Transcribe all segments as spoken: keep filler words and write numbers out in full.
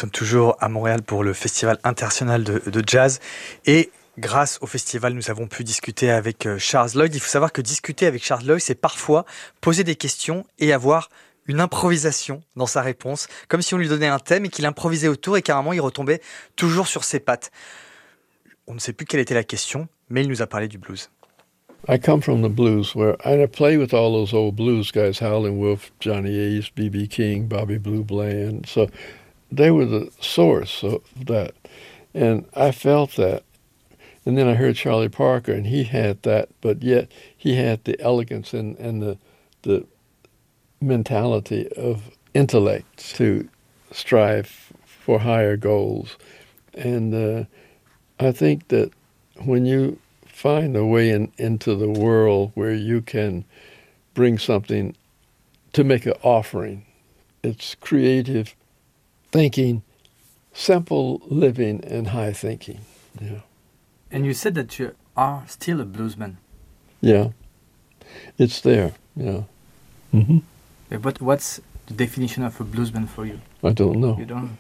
sommes toujours à Montréal pour le Festival international de, de jazz et grâce au festival, nous avons pu discuter avec Charles Lloyd. Il faut savoir que discuter avec Charles Lloyd, c'est parfois poser des questions et avoir une improvisation dans sa réponse, comme si on lui donnait un thème et qu'il improvisait autour et qu'à un moment, il retombait toujours sur ses pattes. On ne sait plus quelle était la question, mais il nous a parlé du blues. I come from the blues, where I play with all those old blues guys, Howlin' Wolf, Johnny Ace, B B King, Bobby Blue Bland. So they were the source of that. And I felt that. And then I heard Charlie Parker, and he had that, but yet he had the elegance and, and the, the mentality of intellect to strive for higher goals. And uh, I think that when you find a way in, into the world where you can bring something to make an offering, it's creative thinking, simple living, and high thinking. Yeah. And you said that you are still a bluesman. Yeah, it's there. Yeah. Mm-hmm. But what's the definition of a bluesman for you? I don't know. You don't.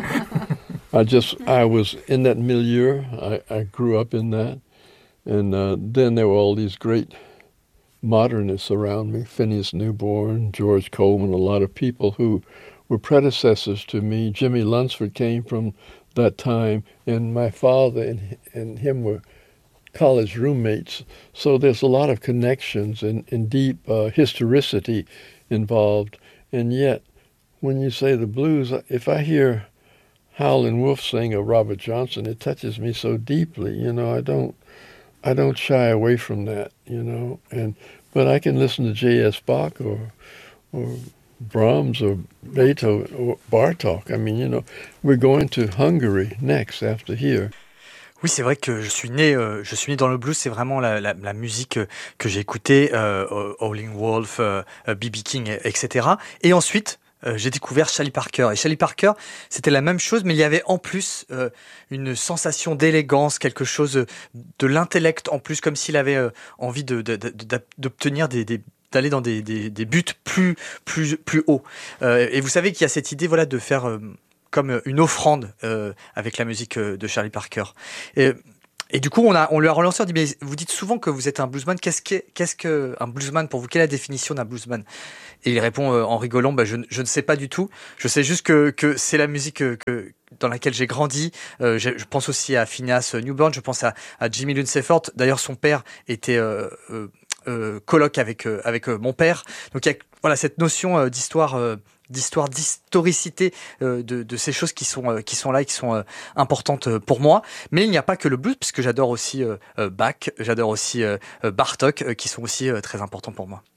I just I was in that milieu. I, I grew up in that, and uh, then there were all these great modernists around me: Phineas Newborn, George Coleman, a lot of people who were predecessors to me. Jimmy Lunsford came from that time, and my father and, and him were college roommates. So there's a lot of connections and, and deep uh, historicity involved. And yet, when you say the blues, if I hear Howlin' Wolf sing or Robert Johnson, it touches me so deeply. You know, I don't, I don't shy away from that. You know, and but I can listen to J S Bach or, or Brahms or Beethoven or Bartók. I mean, you know, we're going to Hungary next after here. Oui, c'est vrai que je suis né, euh, je suis né dans le blues. C'est vraiment la, la, la musique euh, que j'ai écoutée, euh, Howlin' Wolf, euh, B B King, et cetera. Et ensuite, euh, j'ai découvert Charlie Parker. Et Charlie Parker, c'était la même chose, mais il y avait en plus euh, une sensation d'élégance, quelque chose de l'intellect en plus, comme s'il avait euh, envie de, de, de, de, d'obtenir des, des d'aller dans des, des, des buts plus, plus, plus hauts. Euh, et vous savez qu'il y a cette idée, voilà, de faire euh, comme une offrande euh, avec la musique de Charlie Parker. Et, et du coup, on, a, on lui a relancé, on dit, mais vous dites souvent que vous êtes un bluesman. Qu'est-ce qu'est, qu'est-ce qu'un bluesman pour vous? Quelle est la définition d'un bluesman? Et il répond euh, en rigolant, bah, je, je ne sais pas du tout. Je sais juste que, que c'est la musique que, que, dans laquelle j'ai grandi. Euh, je, je pense aussi à Phineas Newborn, je pense à, à Jimmy Lunceford. D'ailleurs, son père était... Euh, euh, Euh, colloque avec euh, avec euh, mon père. Donc il y a voilà cette notion euh, d'histoire euh, d'histoire d'historicité euh, de de ces choses qui sont euh, qui sont là et qui sont euh, importantes pour moi. Mais il n'y a pas que le blues, puisque j'adore aussi euh, euh, Bach, j'adore aussi euh, Bartók euh, qui sont aussi euh, très importants pour moi.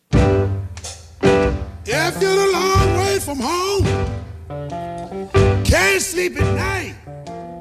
If you're a long way from home, can't sleep at night,